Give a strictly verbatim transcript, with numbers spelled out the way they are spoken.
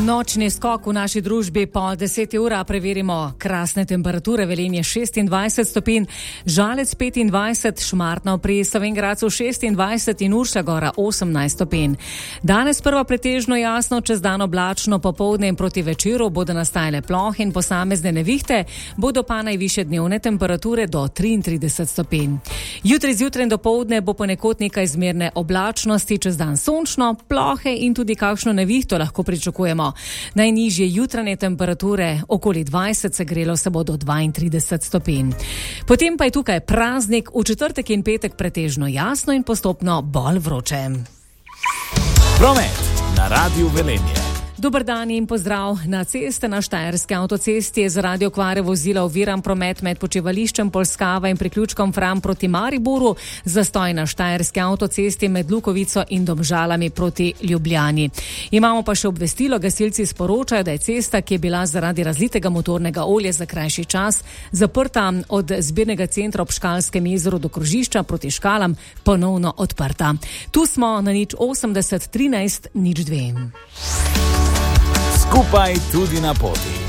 Nočni skok v naši družbi po deseti ura, preverimo krasne temperature. Velenje šestindvajset stopinj, Žalec petindvajset, Šmartno pri Slovenj Gradcu šestindvajset in Urša Gora osemnajst stopinj. Danes prvo pretežno jasno, čez dan oblačno, popoldne in proti večeru bodo nastajale plohe in posamezne nevihte, bodo pa najvišje dnevne temperature do triintrideset stopinj. Jutri zjutraj in dopoldne bo ponekod nekaj zmerne oblačnosti, čez dan sončno, plohe in tudi kakšno nevihto lahko pričakujemo. Najnižje jutranje temperature okoli dvajset, segrelo se bo do dvaintrideset stopinj. Potem pa je tukaj praznik, v četrtek in petek pretežno jasno in postopno bolj vroče. Promet na Radiu Velenje. Dober dan in pozdrav. Na ceste na Štajerski avtocesti je zaradi okvare vozila oviran promet med počivališčem Polskava in priključkom Fram proti Mariboru, zastoj na Štajerski avtocesti med Lukovico in Domžalami proti Ljubljani. Imamo pa še obvestilo, gasilci sporočajo, da je cesta, ki je bila zaradi razlitega motornega olja za krajši čas zaprta od zbirnega centra ob Škalskem jezeru do krožišča proti Škalam, ponovno odprta. Tu smo na nič osemdeset trinajst nič dve. Skupaj tudi na poti.